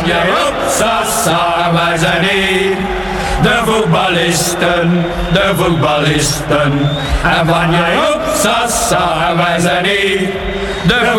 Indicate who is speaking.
Speaker 1: jij op, sasa, wij zijn hier. De voetballisten. En van jij op, sasa, wij zijn hier. De